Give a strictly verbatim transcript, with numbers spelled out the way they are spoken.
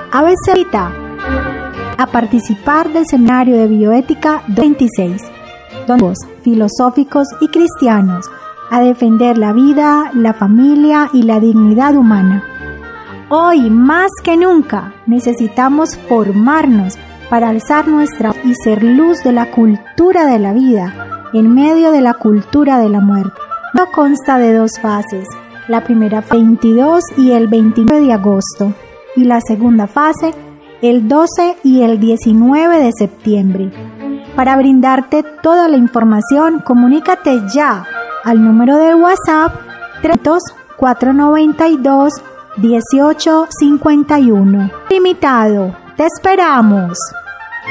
A B C a participar del Seminario de Bioética veintiséis, donde filosóficos y cristianos a defender la vida, la familia y la dignidad humana. Hoy más que nunca necesitamos formarnos para alzar nuestra voz y ser luz de la cultura de la vida en medio de la cultura de la muerte. No consta de dos fases, la primera fase el veintidós y el veintinueve de agosto y la segunda fase el doce y el diecinueve de septiembre. Para brindarte toda la información, comunícate ya al número de WhatsApp tres cuatro nueve dos uno ocho cinco uno. Limitado, te esperamos.